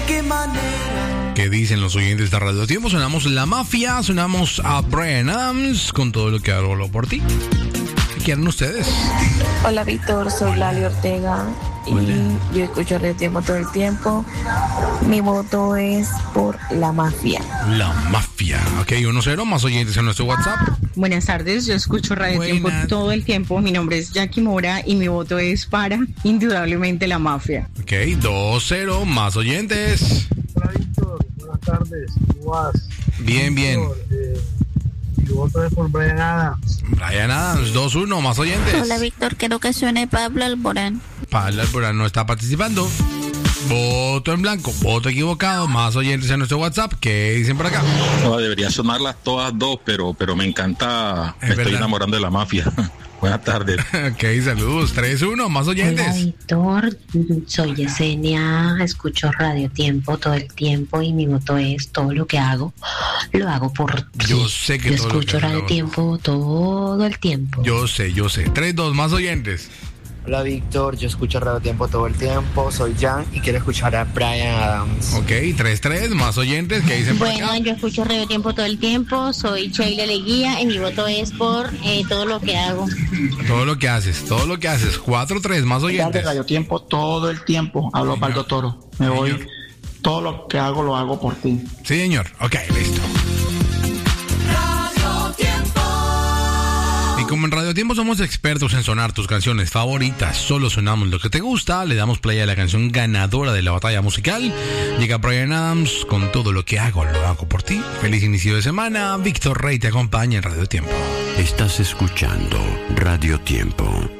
qué manera. ¿Qué dicen los oyentes de Radio Tiempo? Sonamos La Mafia, sonamos a Bryan Adams con Todo lo que hago por ti. ¿Qué quieren ustedes? Hola Víctor, soy Lali Ortega y yo escucho Radio Tiempo todo el tiempo. Mi voto es por La Mafia. La Mafia. Ok, 1-0, más oyentes en nuestro WhatsApp. Buenas tardes, yo escucho Radio Tiempo todo el tiempo. Mi nombre es Jackie Mora y mi voto es para, indudablemente, La Mafia. Ok, 2-0, más oyentes. Hola Víctor, buenas tardes, ¿cómo vas? Bien, bien. Mi voto es por Bryan Adams. Bryan Adams, 2-1, más oyentes. Hola Víctor, quiero que suene Pablo Alborán. Pablo Alborán no está participando. Voto en blanco, voto equivocado, más oyentes en nuestro WhatsApp. ¿Qué dicen por acá? No, debería sonarlas todas dos, pero me encanta. Me estoy enamorando de La Mafia. Buenas tardes. Ok, saludos. 3-1, más oyentes. Hola Víctor, soy Yesenia, escucho Radio Tiempo todo el tiempo y mi voto es todo lo que hago, lo hago por ti. Yo sé que yo todo escucho lo que Radio Tiempo todo el tiempo. Yo sé. 3-2, más oyentes. Hola Víctor, yo escucho Radio Tiempo todo el tiempo, soy Jan y quiero escuchar a Bryan Adams. Ok, 3-3, más oyentes, ¿qué dicen por acá? Bueno, yo escucho Radio Tiempo todo el tiempo, soy Sheila Leguía y mi voto es por todo lo que hago. Todo lo que haces, 4-3, más oyentes. Radio Tiempo todo el tiempo, hablo Baldo Toro, me voy, todo lo que hago lo hago por ti. Sí, señor, ok, listo. Y como en Radio Tiempo somos expertos en sonar tus canciones favoritas, solo sonamos lo que te gusta, le damos play a la canción ganadora de la batalla musical. Llega Bryan Adams con Todo lo que hago, lo hago por ti. Feliz inicio de semana, Víctor Rey te acompaña en Radio Tiempo. Estás escuchando Radio Tiempo.